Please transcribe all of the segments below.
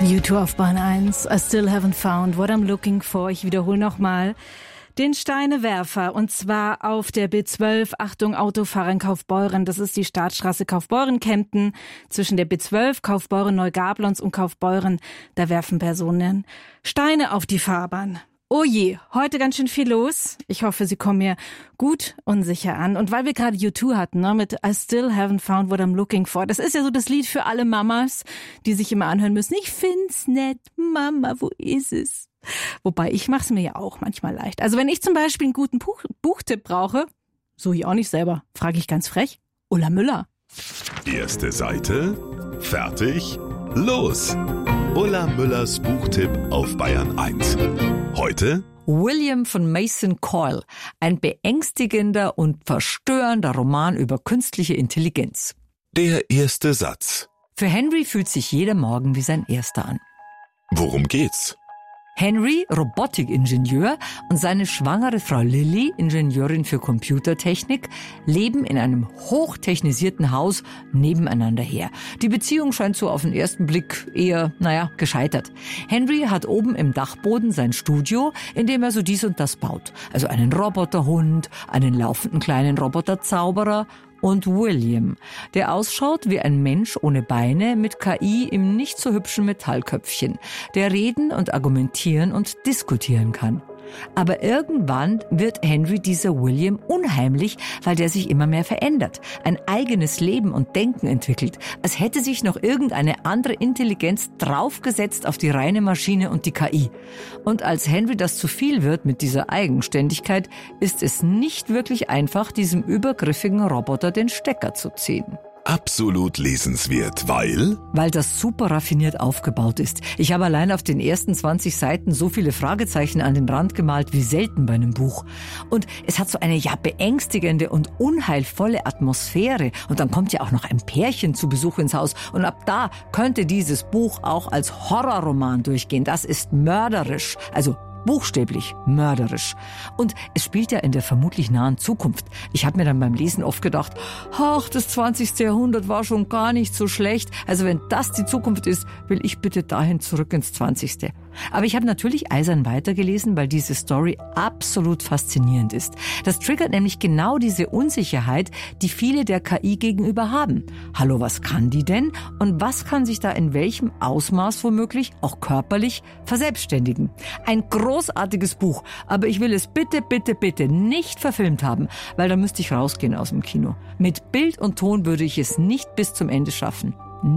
U2 auf Bahn 1. I still haven't found what I'm looking for. Ich wiederhole nochmal. Den Steinewerfer, und zwar auf der B12, Achtung, Autofahrer in Kaufbeuren, das ist die Startstraße Kaufbeuren-Kempten, zwischen der B12, Kaufbeuren-Neugablons und Kaufbeuren, da werfen Personen Steine auf die Fahrbahn. Oh je, heute ganz schön viel los. Ich hoffe, Sie kommen mir gut und sicher an. Und weil wir gerade U2 hatten, mit I still haven't found what I'm looking for. Das ist ja so das Lied für alle Mamas, die sich immer anhören müssen. Ich find's nett, Mama, wo ist es? Wobei, ich mach's mir ja auch manchmal leicht. Also wenn ich zum Beispiel einen guten Buchtipp brauche, suche ich auch nicht selber, frage ich ganz frech, Ulla Müller. Erste Seite, fertig, los! Ulla Müllers Buchtipp auf Bayern 1. Heute William von Mason Coyle, ein beängstigender und verstörender Roman über künstliche Intelligenz. der erste Satz. Für Henry fühlt sich jeder Morgen wie sein erster an. Worum geht's? Henry, Robotikingenieur, und seine schwangere Frau Lily, Ingenieurin für Computertechnik, leben in einem hochtechnisierten Haus nebeneinander her. Die Beziehung scheint so auf den ersten Blick eher, gescheitert. Henry hat oben im Dachboden sein Studio, in dem er so dies und das baut. Also einen Roboterhund, einen laufenden kleinen Roboterzauberer und William, der ausschaut wie ein Mensch ohne Beine mit KI im nicht so hübschen Metallköpfchen, der reden und argumentieren und diskutieren kann. Aber irgendwann wird Henry dieser William unheimlich, weil der sich immer mehr verändert, ein eigenes Leben und Denken entwickelt, als hätte sich noch irgendeine andere Intelligenz draufgesetzt auf die reine Maschine und die KI. Und als Henry das zu viel wird mit dieser Eigenständigkeit, ist es nicht wirklich einfach, diesem übergriffigen Roboter den Stecker zu ziehen. Absolut lesenswert, weil das super raffiniert aufgebaut ist. Ich habe allein auf den ersten 20 Seiten so viele Fragezeichen an den Rand gemalt wie selten bei einem Buch. Und es hat so eine beängstigende und unheilvolle Atmosphäre. Und dann kommt ja auch noch ein Pärchen zu Besuch ins Haus. Und ab da könnte dieses Buch auch als Horrorroman durchgehen. Das ist mörderisch. Also buchstäblich mörderisch. Und es spielt ja in der vermutlich nahen Zukunft. Ich habe mir dann beim Lesen oft gedacht, das 20. Jahrhundert war schon gar nicht so schlecht. Also wenn das die Zukunft ist, will ich bitte dahin zurück ins 20. Aber ich habe natürlich eisern weitergelesen, weil diese Story absolut faszinierend ist. Das triggert nämlich genau diese Unsicherheit, die viele der KI gegenüber haben. Hallo, was kann die denn? Und was kann sich da in welchem Ausmaß womöglich, auch körperlich, verselbstständigen? Ein großartiges Buch, aber ich will es bitte, bitte, bitte nicht verfilmt haben, weil da müsste ich rausgehen aus dem Kino. Mit Bild und Ton würde ich es nicht bis zum Ende schaffen.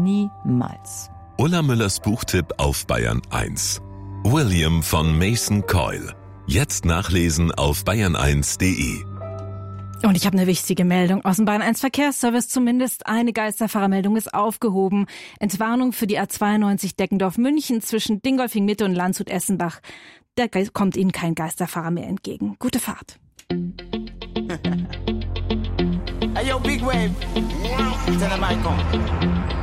Niemals. Ulla Müllers Buchtipp auf Bayern 1. William von Mason Coyle. Jetzt nachlesen auf bayern1.de. Und ich habe eine wichtige Meldung aus dem Bayern 1 Verkehrsservice. Zumindest eine Geisterfahrermeldung ist aufgehoben. Entwarnung für die A92 Deckendorf-München zwischen Dingolfing-Mitte und Landshut-Essenbach. Da kommt Ihnen kein Geisterfahrer mehr entgegen. Gute Fahrt. Hey yo, Big Wave. Tell them I come.